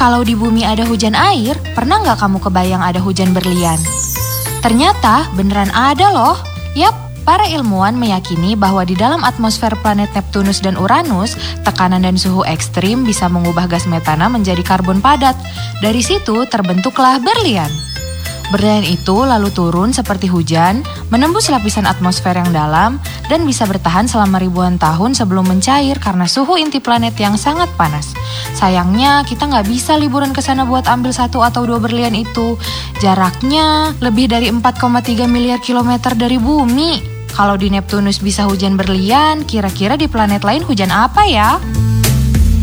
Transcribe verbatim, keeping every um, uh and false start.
Kalau di bumi ada hujan air, pernah nggak kamu kebayang ada hujan berlian? Ternyata beneran ada loh. Yap, para ilmuwan meyakini bahwa di dalam atmosfer planet Neptunus dan Uranus, tekanan dan suhu ekstrim bisa mengubah gas metana menjadi karbon padat. Dari situ terbentuklah berlian. Berlian itu lalu turun seperti hujan, menembus lapisan atmosfer yang dalam, dan bisa bertahan selama ribuan tahun sebelum mencair karena suhu inti planet yang sangat panas. Sayangnya kita nggak bisa liburan ke sana buat ambil satu atau dua berlian itu. Jaraknya lebih dari empat koma tiga miliar kilometer dari bumi. Kalau di Neptunus bisa hujan berlian, kira-kira di planet lain hujan apa ya?